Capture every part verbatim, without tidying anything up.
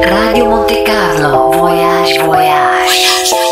Radio Monte Carlo, Voyage Voyage.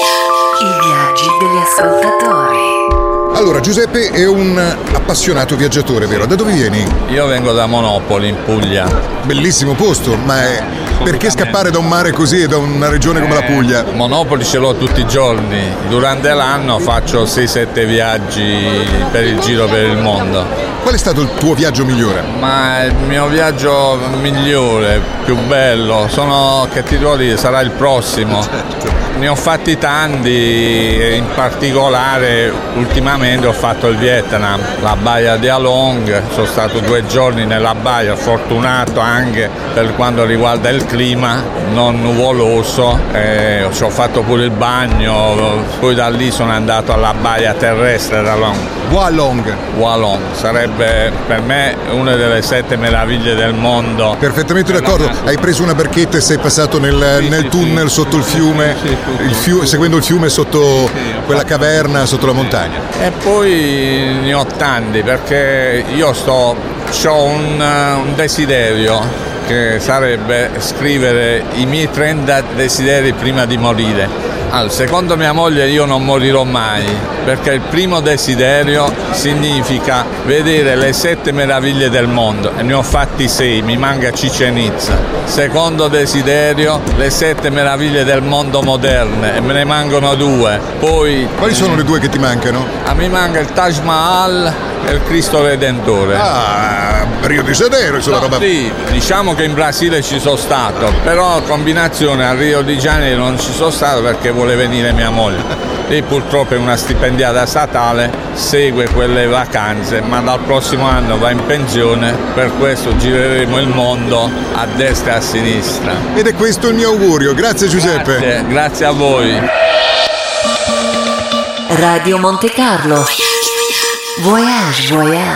I viaggi degli ascoltatori. Allora, Giuseppe è un appassionato viaggiatore, vero? Da dove vieni? Io vengo da Monopoli, in Puglia. Bellissimo posto, ma è... perché scappare da un mare così e da una regione come la Puglia? Monopoli ce l'ho tutti i giorni. Durante l'anno faccio sei sette viaggi per il giro per il mondo. Qual è stato il tuo viaggio migliore? Ma il mio viaggio migliore, più bello, sono, che ti devo dire, sarà il prossimo. Ne ho fatti tanti, in particolare ultimamente ho fatto il Vietnam, la baia di Halong, sono stato due giorni nella baia, fortunato anche per quanto riguarda il clima, non nuvoloso, eh, ci ho fatto pure il bagno, poi da lì sono andato alla baia terrestre da Halong. Halong. Halong sarebbe per me una delle sette meraviglie del mondo. Perfettamente d'accordo, hai preso una barchetta e sei passato nel, sì, nel sì, tunnel sì, sotto sì, il fiume, sì, sì, il sì, fiume sì, seguendo il fiume sotto sì, quella caverna, sotto la montagna. E poi ne ho tanti perché io sto, ho un, un desiderio che sarebbe scrivere i miei trenta desideri prima di morire. Allora, secondo mia moglie io non morirò mai, perché il primo desiderio significa vedere le sette meraviglie del mondo e ne ho fatti sei, mi manca Chichén Itzá. Secondo desiderio, le sette meraviglie del mondo moderne e me ne mancano due. Poi Quali sono le due che ti mancano? a me manca il Taj Mahal e il Cristo Redentore. Ah, Rio de Janeiro, insomma, No, roba... sì, diciamo che in Brasile ci sono stato, però combinazione a Rio de Janeiro non ci sono stato perché vuole venire mia moglie. Lei purtroppo è una stipendiata statale, segue quelle vacanze, ma dal prossimo anno va in pensione, per questo gireremo il mondo a destra e a sinistra. Ed è questo il mio augurio, grazie Giuseppe. Grazie, grazie a voi. Radio Monte Carlo, Voyage Voyage.